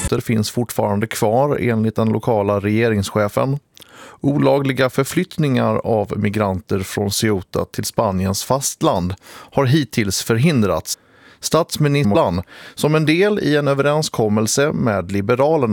Det finns fortfarande kvar enligt den lokala regeringschefen. Olagliga förflyttningar av migranter från Ceuta till Spaniens fastland har hittills förhindrats. Statsministern, som en del i en överenskommelse med Liberalerna,